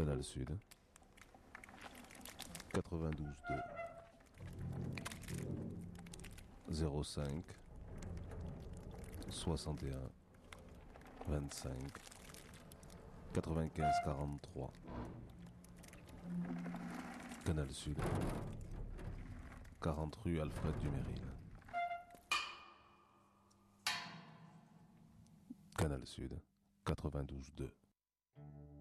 Canal Sud, 92.2, 05, 61, 25, 95 43. Canal Sud, 40 rue Alfred Duménil. Canal Sud, 92.2.